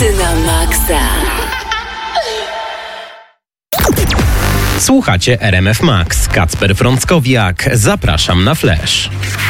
Hity na maksa. Słuchacie RMF Max. Kacper Frąckowiak. Zapraszam na Flash.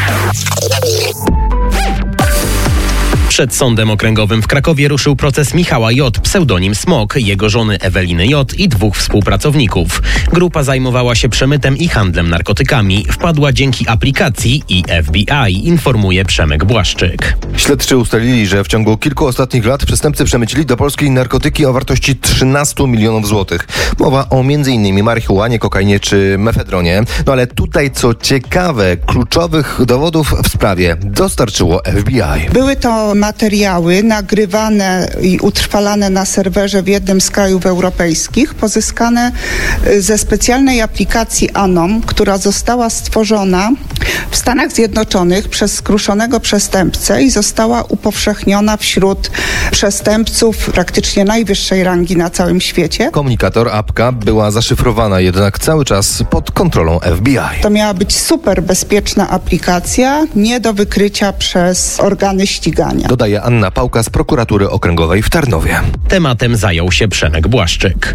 Przed Sądem Okręgowym w Krakowie ruszył proces Michała J., pseudonim Smok, jego żony Eweliny J. i 2 współpracowników. Grupa zajmowała się przemytem i handlem narkotykami. Wpadła dzięki aplikacji i FBI, informuje Przemek Błaszczyk. Śledczy ustalili, że w ciągu kilku ostatnich lat przestępcy przemycili do Polski narkotyki o wartości 13 milionów złotych. Mowa o m.in. marihuanie, kokainie czy mefedronie. No ale tutaj, co ciekawe, kluczowych dowodów w sprawie dostarczyło FBI. Były to materiały nagrywane i utrwalane na serwerze w jednym z krajów europejskich, pozyskane ze specjalnej aplikacji Anom, która została stworzona w Stanach Zjednoczonych przez skruszonego przestępcę i została upowszechniona wśród przestępców praktycznie najwyższej rangi na całym świecie. Komunikator, apka była zaszyfrowana jednak cały czas pod kontrolą FBI. To miała być super bezpieczna aplikacja, nie do wykrycia przez organy ścigania. Dodaje Anna Pałka z Prokuratury Okręgowej w Tarnowie. Tematem zajął się Przemek Błaszczyk.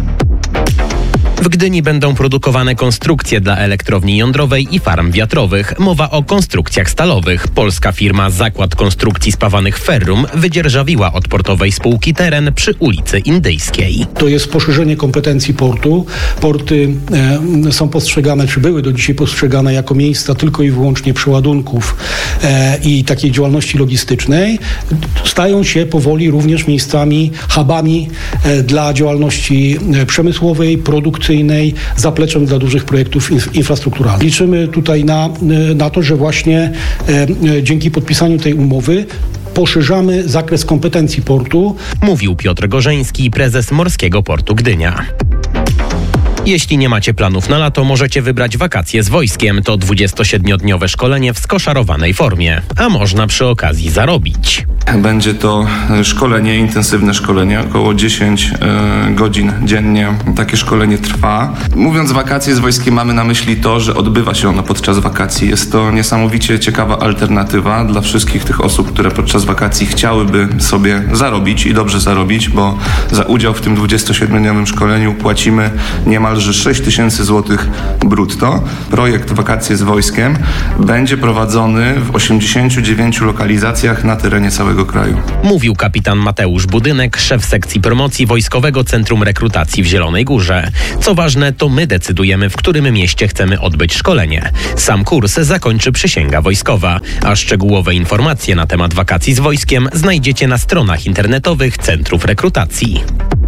W Gdyni będą produkowane konstrukcje dla elektrowni jądrowej i farm wiatrowych. Mowa o konstrukcjach stalowych. Polska firma Zakład Konstrukcji Spawanych Ferrum wydzierżawiła od portowej spółki teren przy ulicy Indyjskiej. To jest poszerzenie kompetencji portu. Porty są postrzegane, czy były do dzisiaj postrzegane jako miejsca tylko i wyłącznie przeładunków i takiej działalności logistycznej. Stają się powoli również miejscami, hubami dla działalności przemysłowej, produkcyjnej, zapleczem dla dużych projektów infrastrukturalnych. Liczymy tutaj na to, że właśnie dzięki podpisaniu tej umowy poszerzamy zakres kompetencji portu. Mówił Piotr Gorzeński, prezes Morskiego Portu Gdynia. Jeśli nie macie planów na lato, możecie wybrać wakacje z wojskiem. To 27-dniowe szkolenie w skoszarowanej formie, a można przy okazji zarobić. Będzie to szkolenie, intensywne szkolenie, około 10 godzin dziennie. Takie szkolenie trwa. Mówiąc wakacje z wojskiem, mamy na myśli to, że odbywa się ono podczas wakacji. Jest to niesamowicie ciekawa alternatywa dla wszystkich tych osób, które podczas wakacji chciałyby sobie zarobić i dobrze zarobić, bo za udział w tym 27-dniowym szkoleniu płacimy niemalże 6 000 złotych brutto. Projekt Wakacje z wojskiem będzie prowadzony w 89 lokalizacjach na terenie całego kraju. Mówił kapitan Mateusz Budynek, szef sekcji promocji Wojskowego Centrum Rekrutacji w Zielonej Górze. Co ważne, to my decydujemy, w którym mieście chcemy odbyć szkolenie. Sam kurs zakończy przysięga wojskowa, a szczegółowe informacje na temat wakacji z wojskiem znajdziecie na stronach internetowych Centrów Rekrutacji.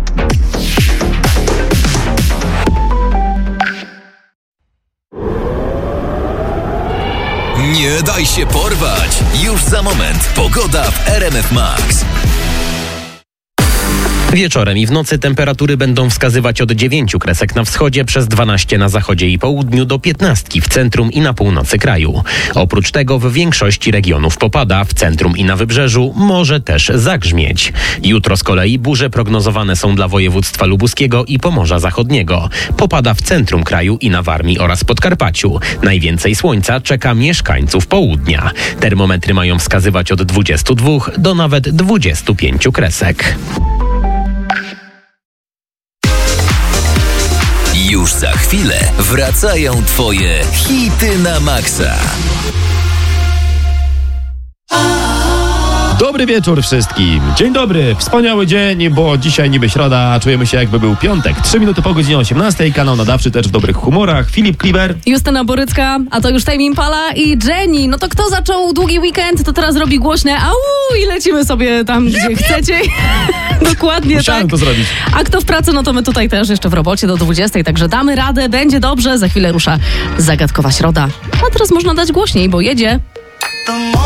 Nie daj się porwać! Już za moment pogoda w RMF Max. Wieczorem i w nocy temperatury będą wskazywać od 9 kresek na wschodzie, przez 12 na zachodzie i południu do 15 w centrum i na północy kraju. Oprócz tego w większości regionów popada, w centrum i na wybrzeżu może też zagrzmieć. Jutro z kolei burze prognozowane są dla województwa lubuskiego i Pomorza Zachodniego. Popada w centrum kraju i na Warmii oraz Podkarpaciu. Najwięcej słońca czeka mieszkańców południa. Termometry mają wskazywać od 22 do nawet 25 kresek. Już za chwilę wracają Twoje hity na maksa. Dobry wieczór wszystkim. Dzień dobry. Wspaniały dzień, bo dzisiaj niby środa, a czujemy się jakby był piątek. 3 minuty po godzinie 18. Kanał nadawczy też w dobrych humorach. Filip Kliber, Justyna Borycka, a to już Tame Impala i Jenny. No to kto zaczął długi weekend, to teraz robi głośne au i lecimy sobie tam, gdzie chcecie. Dokładnie. musiałem tak. to zrobić. A kto w pracy, no to my tutaj też jeszcze w robocie do 20, także damy radę, będzie dobrze. Za chwilę rusza zagadkowa środa. A teraz można dać głośniej, bo jedzie